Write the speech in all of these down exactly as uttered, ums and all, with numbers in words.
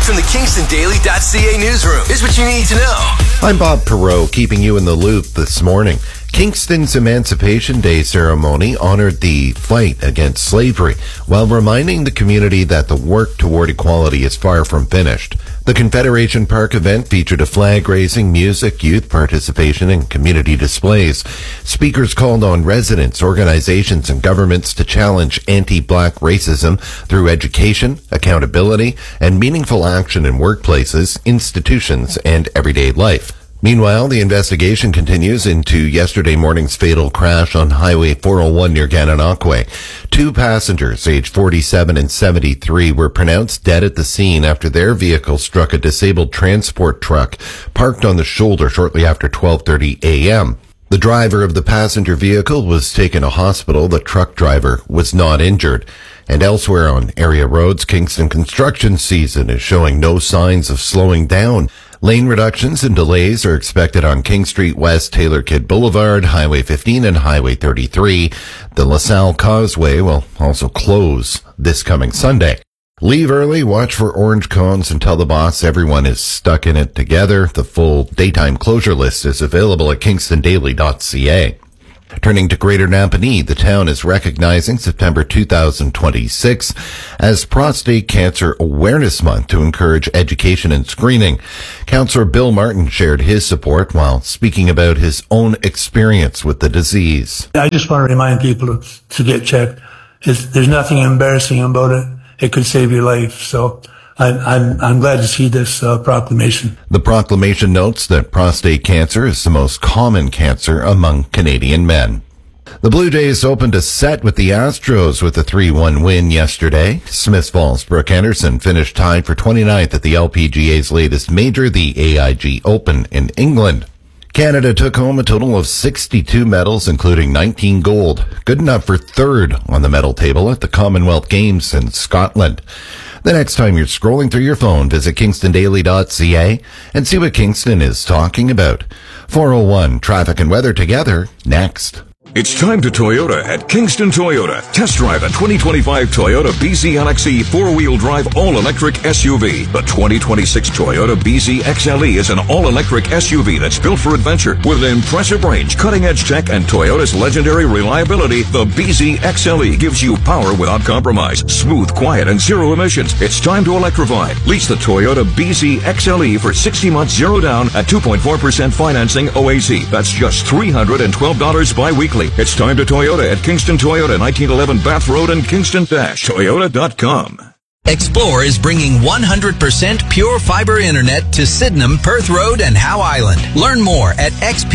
from the Kingston Daily dot C A newsroom. Here's what you need to know. I'm Bob Perot, keeping you in the loop this morning. Kingston's Emancipation Day ceremony honored the fight against slavery while reminding the community that the work toward equality is far from finished. The Confederation Park event featured a flag raising, music, youth participation, and community displays. Speakers called on residents, organizations, and governments to challenge anti-black racism through education, accountability, and meaningful action in workplaces, institutions, and everyday life. Meanwhile, the investigation continues into yesterday morning's fatal crash on Highway four oh one near Gananoque. Two passengers, aged forty-seven and seventy-three, were pronounced dead at the scene after their vehicle struck a disabled transport truck parked on the shoulder shortly after twelve thirty a.m. The driver of the passenger vehicle was taken to hospital. The truck driver was not injured. And elsewhere on area roads, Kingston construction season is showing no signs of slowing down. Lane reductions and delays are expected on King Street West, Taylor Kidd Boulevard, Highway fifteen, and Highway thirty-three. The LaSalle Causeway will also close this coming Sunday. Leave early, watch for orange cones, and tell the boss everyone is stuck in it together. The full daytime closure list is available at Kingston Daily dot C A. Turning to Greater Napanee, the town is recognizing September two thousand twenty-six as Prostate Cancer Awareness Month to encourage education and screening. Councillor Bill Martin shared his support while speaking about his own experience with the disease. I just want to remind people to, to get checked. It's, there's nothing embarrassing about it. It could save your life. So I'm, I'm, I'm glad to see this uh, proclamation. The proclamation notes that prostate cancer is the most common cancer among Canadian men. The Blue Jays opened a set with the Astros with a three one win yesterday. Smith Falls Brooke Henderson finished tied for twenty-ninth at the L P G A's latest major, the A I G Open in England. Canada took home a total of sixty-two medals, including nineteen gold. Good enough for third on the medal table at the Commonwealth Games in Scotland. The next time you're scrolling through your phone, visit Kingston Daily dot C A and see what Kingston is talking about. four oh one, traffic and weather together, next. It's time to Toyota at Kingston Toyota. Test drive a twenty twenty-five Toyota B Z L X E four-wheel drive all-electric S U V. The twenty twenty-six Toyota B Z X L E is an all-electric S U V that's built for adventure. With an impressive range, cutting-edge tech, and Toyota's legendary reliability, the B Z X L E gives you power without compromise. Smooth, quiet, and zero emissions. It's time to electrify. Lease the Toyota B Z X L E for sixty months zero down at two point four percent financing O A Z. That's just three hundred twelve dollars bi-weekly. It's time to Toyota at Kingston Toyota, nineteen eleven Bath Road and Kingston Toyota dot com. Explore is bringing one hundred percent pure fiber internet to Sydenham, Perth Road, and Howe Island. Learn more at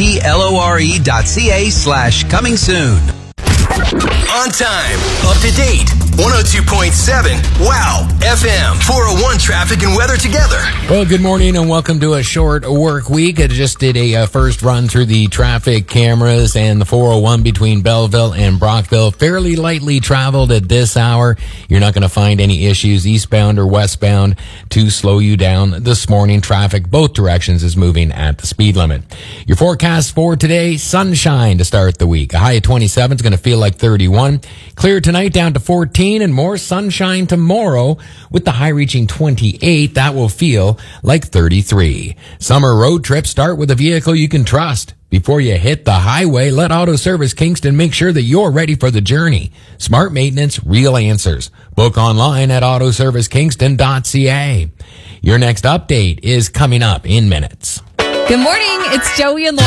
xplore dot ca slash coming soon. On time, up to date, one oh two point seven, wow, F M, four oh one traffic and weather together. Well, good morning and welcome to a short work week. I just did a uh, first run through the traffic cameras and the four oh one between Belleville and Brockville. Fairly lightly traveled at this hour. You're not going to find any issues eastbound or westbound to slow you down this morning. Traffic both directions is moving at the speed limit. Your forecast for today, sunshine to start the week. A high of twenty-seven is going to feel like thirty-one. Clear tonight down to fourteen and more sunshine tomorrow with the high reaching twenty-eight. That will feel like thirty-three. Summer road trips start with a vehicle you can trust. Before you hit the highway, let Auto Service Kingston make sure that you're ready for the journey. Smart maintenance, real answers. Book online at auto service kingston dot c a. Your next update is coming up in minutes. Good morning. It's Joey and Lauren.